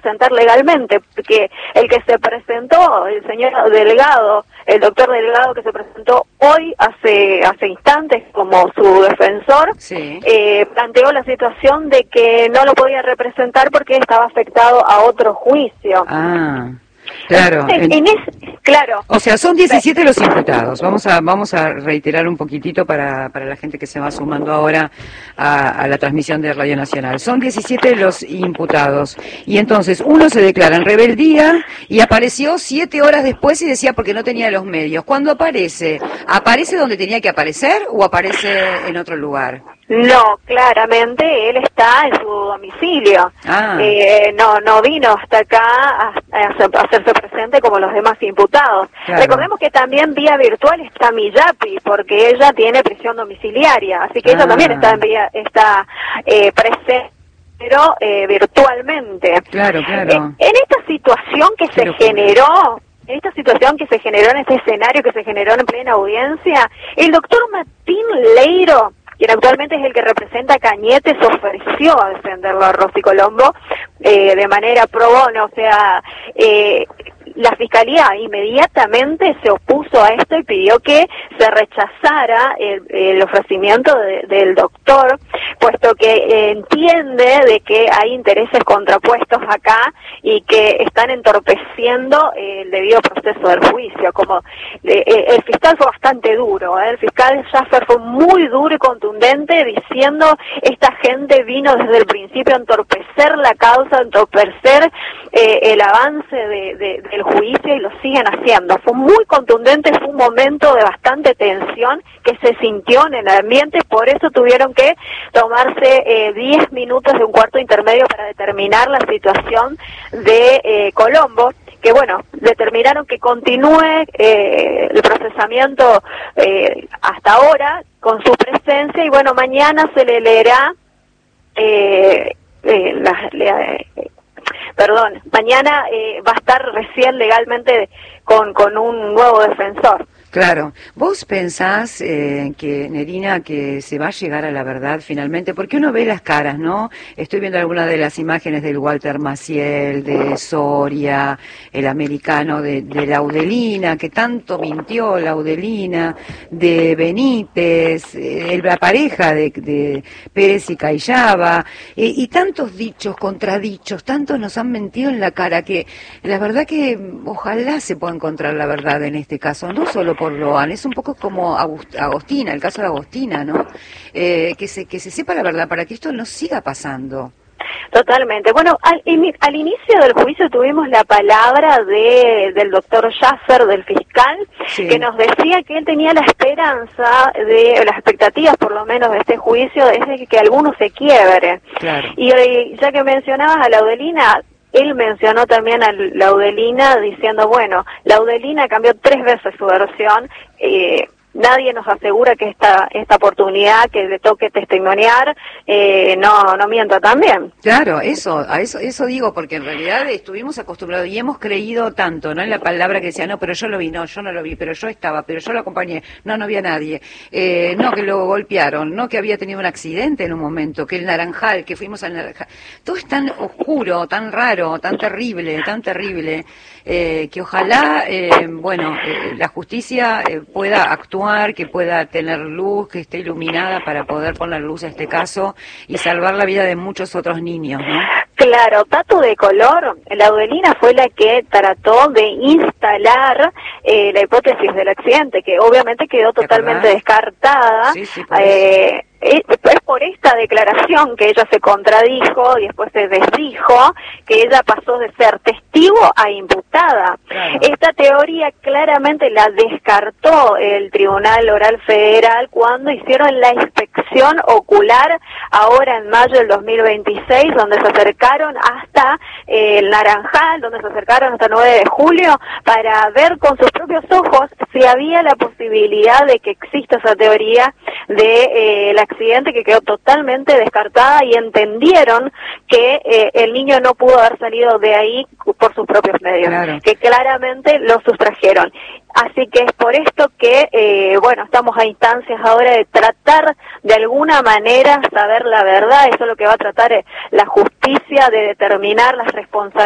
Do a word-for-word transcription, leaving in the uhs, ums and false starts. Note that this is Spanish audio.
representar legalmente, porque el que se presentó, el señor Delgado, el doctor Delgado que se presentó hoy, hace hace instantes, como su defensor, sí. eh, planteó la situación de que no lo podía representar porque estaba afectado a otro juicio. Ah, claro. En, en es, claro. O sea, son diecisiete los imputados. Vamos a vamos a reiterar un poquitito para, para la gente que se va sumando ahora a, a la transmisión de Radio Nacional. Son diecisiete los imputados. Y entonces uno se declara en rebeldía y apareció siete horas después y decía porque no tenía los medios. ¿Cuándo aparece? ¿Aparece donde tenía que aparecer o aparece en otro lugar? No, claramente él está en su domicilio. Ah. Eh, no no vino hasta acá a, a hacerse presente como los demás imputados. Claro. Recordemos que también vía virtual está Miyapi, porque ella tiene prisión domiciliaria, así que Ah. ella también está en vía, está eh, presente, pero eh, virtualmente. Claro, claro. Eh, en esta situación que Pero, se generó, en esta situación que se generó, en este escenario que se generó en plena audiencia, el doctor Martín Leiro, quien actualmente es el que representa a Cañete, se ofreció a defenderlo a Rosy Colombo eh, de manera pro bono, o sea, eh, la Fiscalía inmediatamente se opuso a esto y pidió que se rechazara el, el ofrecimiento de, del doctor, puesto que eh, entiende de que hay intereses contrapuestos acá y que están entorpeciendo eh, el debido proceso del juicio. Como eh, el fiscal fue bastante duro, ¿eh? El fiscal Schaffer fue muy duro y contundente diciendo esta gente vino desde el principio a entorpecer la causa, a entorpecer eh, el avance de, de, del juicio y lo siguen haciendo. Fue muy contundente, fue un momento de bastante tensión que se sintió en el ambiente, por eso tuvieron que tomarse eh, diez minutos de un cuarto intermedio para determinar la situación de eh, Colombo, que bueno, determinaron que continúe eh, el procesamiento eh, hasta ahora con su presencia y bueno, mañana se le leerá eh, eh, la, la, eh, perdón, mañana eh, va a estar recién legalmente con, con un nuevo defensor. Claro. ¿Vos pensás eh, que, Nerina, que se va a llegar a la verdad finalmente? Porque uno ve las caras, ¿no? Estoy viendo algunas de las imágenes del Walter Maciel, de Soria, el americano de, de Laudelina, que tanto mintió Laudelina, de Benítez, eh, la pareja de, de Pérez y Cayaba, eh, y tantos dichos, contradichos, tantos nos han mentido en la cara, que la verdad que ojalá se pueda encontrar la verdad en este caso, no solo por Loan, es un poco como Agostina, el caso de Agostina, ¿no? Eh, que se que se sepa la verdad para que esto no siga pasando. Totalmente. Bueno, al, al inicio del juicio tuvimos la palabra de del doctor Schaffer, del fiscal, sí, que nos decía que él tenía la esperanza, de las expectativas por lo menos de este juicio, es de que alguno se quiebre. Claro. Y, y ya que mencionabas a Laudelina, él mencionó también a Laudelina diciendo, bueno, Laudelina cambió tres veces su versión, eh, nadie nos asegura que esta esta oportunidad que le toque testimoniar eh, no no mienta también. Claro, eso, a eso eso digo, porque en realidad estuvimos acostumbrados y hemos creído tanto, ¿no? En la palabra que decía, no, pero yo lo vi, no, yo no lo vi, pero yo estaba, pero yo lo acompañé, no, no vi a nadie, eh, no, que lo golpearon, no, que había tenido un accidente en un momento, que el Naranjal, que fuimos al Naranjal, todo es tan oscuro, tan raro, tan terrible, tan terrible, eh, que ojalá, eh, bueno, eh, la justicia eh, pueda actuar, que pueda tener luz, que esté iluminada para poder poner luz a este caso y salvar la vida de muchos otros niños, ¿no? Claro, dato de color, Laudelina fue la que trató de instalar eh, la hipótesis del accidente, que obviamente quedó totalmente descartada. Sí, sí, por eh, es, es por esta declaración que ella se contradijo y después se desdijo, que ella pasó de ser testigo a imputada. Claro. Esta teoría claramente la descartó el Tribunal Oral Federal cuando hicieron la inspección ocular ahora en mayo del dos mil veintiséis, donde se acercaron hasta eh, el Naranjal, donde se acercaron hasta el nueve de julio, para ver con sus propios ojos si había la posibilidad de que exista esa teoría de eh, el accidente, que quedó totalmente descartada, y entendieron que eh, el niño no pudo haber salido de ahí por sus propios medios, claro, que claramente lo sustrajeron. Así que es por esto que, eh, bueno, estamos a instancias ahora de tratar de alguna manera saber la verdad. Eso es lo que va a tratar la justicia, de determinar las responsabilidades